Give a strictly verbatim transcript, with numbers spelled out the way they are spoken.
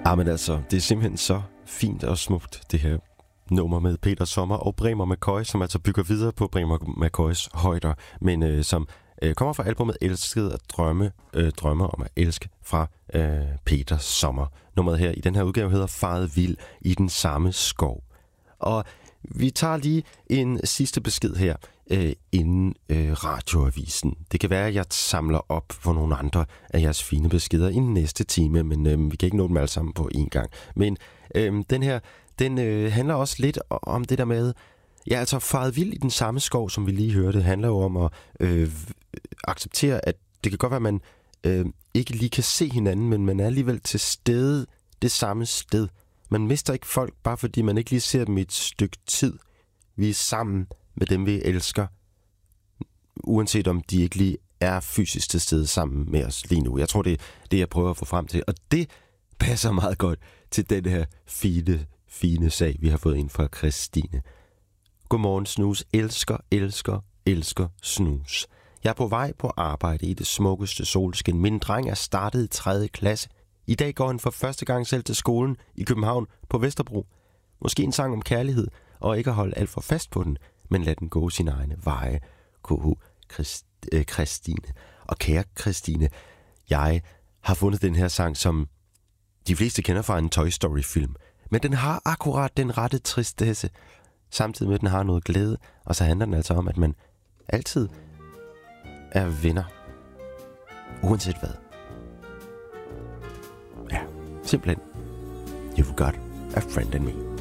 Ah, men altså, det er simpelthen så fint og smukt, det her nummer med Peter Sommer og Bremer McCoy, som altså bygger videre på Bremer McCoys højder, men øh, som øh, kommer fra albumet Elsket at drømme, øh, drømme om at elske fra øh, Peter Sommer. Nummeret her i den her udgave hedder Faret vild i den samme skov. Og vi tager lige en sidste besked her øh, inden øh, radioavisen. Det kan være, at jeg samler op på nogle andre af jeres fine beskeder i næste time, men øh, vi kan ikke nå dem alle sammen på én gang. Men øh, den her, den øh, handler også lidt om det der med, ja, altså faret vild i den samme skov, som vi lige hørte. Det handler jo om at øh, acceptere, at det kan godt være, at man øh, ikke lige kan se hinanden, men man er alligevel til stede det samme sted. Man mister ikke folk, bare fordi man ikke lige ser dem i et stykke tid. Vi er sammen med dem, vi elsker, uanset om de ikke lige er fysisk til stede sammen med os lige nu. Jeg tror, det er det, jeg prøver at få frem til. Og det passer meget godt til den her fine, fine sag, vi har fået ind fra Christine. Godmorgen, Snus. Elsker, elsker, elsker Snus. Jeg er på vej på arbejde i det smukkeste solskin. Min dreng er startet i tredje klasse. I dag går han for første gang selv til skolen i København på Vesterbro. Måske en sang om kærlighed, og ikke at holde alt for fast på den, men lad den gå sin egne veje. K H. Christ, øh, Christine. Og kære Christine, jeg har fundet den her sang, som de fleste kender fra en Toy Story-film. Men den har akkurat den rette tristesse, samtidig med, at den har noget glæde. Og så handler den altså om, at man altid er venner. Uanset hvad. Ja, simpelthen. You've got a friend in me.